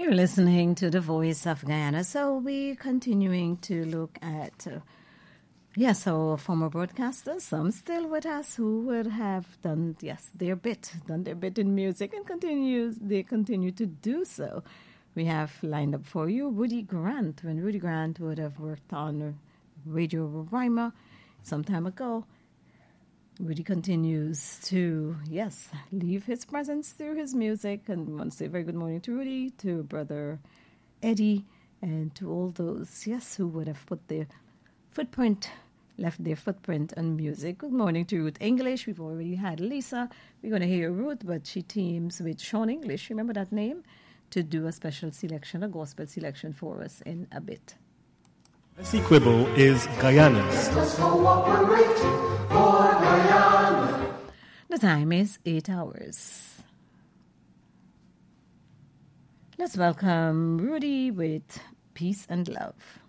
You're listening to the Voice of Guyana. So we're continuing to look at, our former broadcasters, some still with us, who would have done, their bit in music and they continue to do so. We have lined up for you Rudy Grant. When Rudy Grant would have worked on Radio Roraima some time ago, Rudy continues to, leave his presence through his music. And I want to say a very good morning to Rudy, to Brother Eddie, and to all those, who would have left their footprint on music. Good morning to Ruth English. We've already had Lisa. We're going to hear Ruth, but she teams with Sean English, remember that name, to do a special selection, a gospel selection for us in a bit. Bessie Quibble is Guyana's. The time is 8 hours. Let's welcome Rudy with Peace and Love.